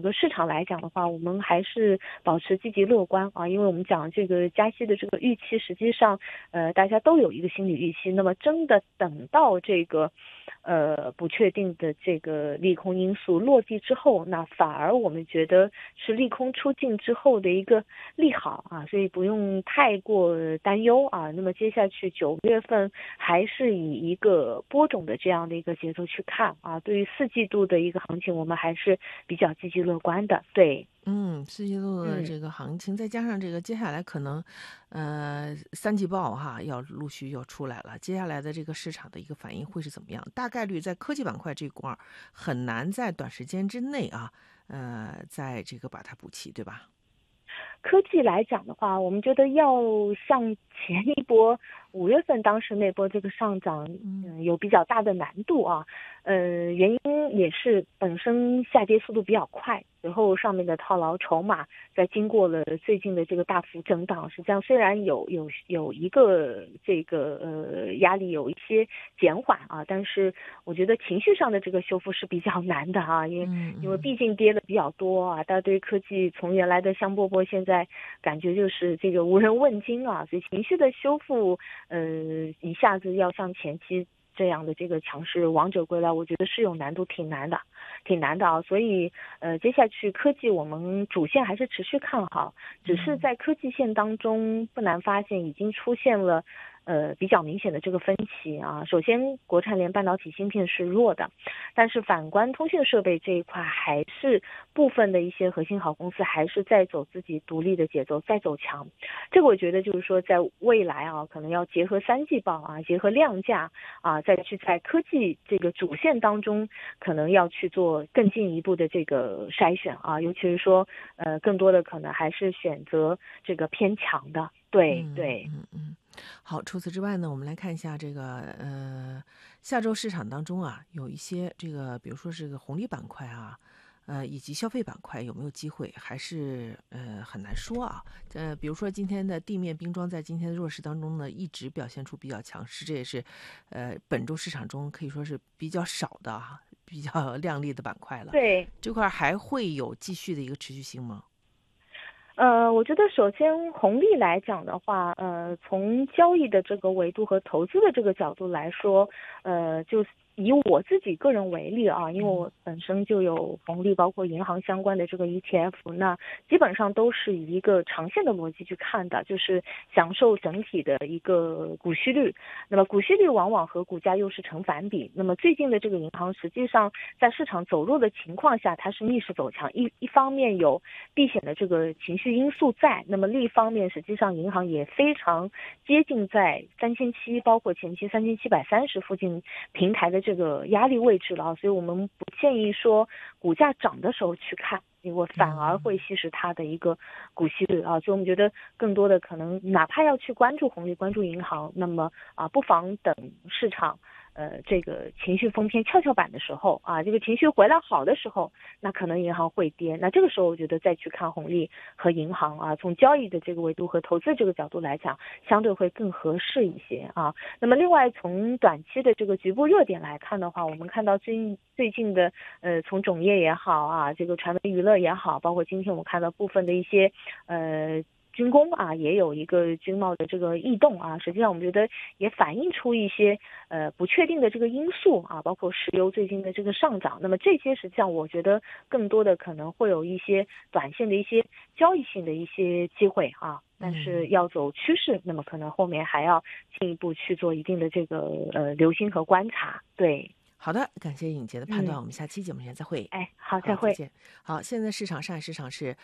个市场来讲的话，我们还是保持积极乐观啊，因为我们讲这个加息的这个预期，实际上大家都有一个心理预期。那么真的等到这个不确定的这个利空因素落地之后，那反而我们觉得是利空出尽之后的一个利好啊，所以不用太过担忧啊。那么接下去9月份还是以一个播种的这样的一个节奏去看啊。对于4季度的一个行情，我们还是比较积极乐观的。对， 4季度的这个行情，再加上这个接下来可能，3季报哈要陆续要出来了，接下来的这个市场的一个反应会是怎么样？大概率在科技板块这一块儿很难在短时间之内啊，在这个把它补齐，对吧？ 科技来讲的话，我们觉得要像前一波5月份当时那波这个上涨，有比较大的难度啊。原因也是本身下跌速度比较快，随后上面的套牢筹码在经过了最近的这个大幅震荡，实际上虽然有一个这个压力有一些减缓啊，但是我觉得情绪上的这个修复是比较难的啊，因为毕竟跌的比较多啊，大家对科技从原来的香饽饽现在感觉就是这个无人问津啊，所以情绪的修复，一下子要像前期这样的这个强势王者归来，我觉得是有难度，挺难的啊。所以接下去科技我们主线还是持续看好，只是在科技线当中不难发现已经出现了比较明显的这个分歧啊。首先国产联半导体芯片是弱的，但是反观通讯设备这一块，还是部分的一些核心好公司还是在走自己独立的节奏，在走强。这个我觉得就是说在未来啊，可能要结合3季报啊，结合量价啊，再去在科技这个主线当中，可能要去做更进一步的这个筛选啊，尤其是说更多的可能还是选择这个偏强的。对对。 好，除此之外呢，我们来看一下这个下周市场当中啊，有一些这个，比如说这个红利板块啊，以及消费板块有没有机会，还是很难说啊。比如说今天的地面冰装在今天的弱势当中呢，一直表现出比较强势，这也是本周市场中可以说是比较少的啊，比较亮丽的板块了。 对， 这块还会有继续的一个持续性吗？ 我觉得首先红利来讲的话，从交易的这个维度和投资的这个角度来说，就以我自己个人为例啊，因为我本身就有红利，包括银行相关的这个 ETF，那基本上都是以一个长线的逻辑去看的，就是享受整体的一个股息率。那么股息率往往和股价又是成反比。那么最近的这个银行实际上在市场走弱的情况下，它是逆势走强，一方面有避险的这个情绪因素在，那么另一方面实际上银行也非常接近在3700，包括前期3730附近平台的这个压力位置了，所以我们不建议说股价涨的时候去看，因为反而会稀释它的一个股息率啊。所以我们觉得更多的可能哪怕要去关注红利，关注银行，那么不妨等市场这个情绪封篇跷跷板的时候啊，这个情绪回来好的时候，那可能银行会跌，那这个时候我觉得再去看红利和银行啊，从交易的这个维度和投资这个角度来讲，相对会更合适一些啊。那么另外从短期的这个局部热点来看的话，我们看到最近的从种业也好啊，这个传媒娱乐也好，包括今天我们看到部分的一些军工啊，也有一个军贸的这个异动啊，实际上我们觉得也反映出一些不确定的这个因素啊，包括石油最近的这个上涨，那么这些实际上我觉得更多的可能会有一些短线的一些交易性的一些机会啊，但是要走趋势，那么可能后面还要进一步去做一定的这个留心和观察。对， 好的，感谢尹杰的判断，我们下期节目时间再会。 哎，好， 好， 再会。 再见。好，现在上海市场是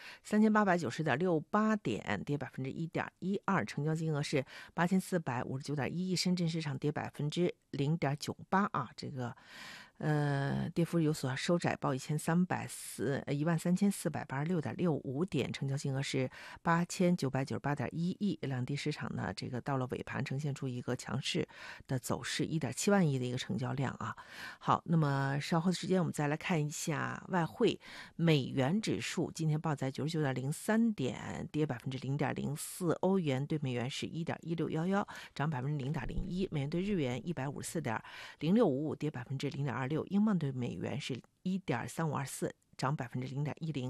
3890.68点，跌1.12%，成交金额是8459.1亿，深圳市场跌0.98%啊，这个跌幅有所收窄，报13486.65点，成交金额是8998.1亿。两地市场呢，这个到了尾盘呈现出一个强势的走势，1.7万亿的一个成交量啊。好，那么稍后的时间我们再来看一下外汇，美元指数今天报在99.03点，跌0.04%，欧元对美元是1.1611，涨0.01%，美元对日元154.0655，跌0.26%，英镑对美元是1.3524，涨0.10%。